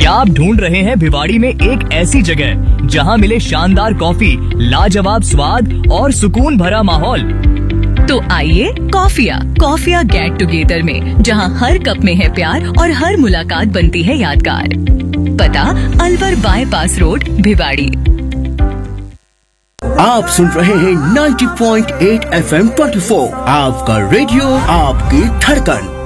क्या आप ढूंढ रहे हैं भिवाड़ी में एक ऐसी जगह जहां मिले शानदार कॉफी, लाजवाब स्वाद और सुकून भरा माहौल? तो आइए कॉफिया गेट टुगेदर में, जहां हर कप में है प्यार और हर मुलाकात बनती है यादगार। पता अलवर बाईपास रोड, भिवाड़ी। आप सुन रहे हैं 90.8 FM 24, आपका रेडियो, आपकी धड़कन।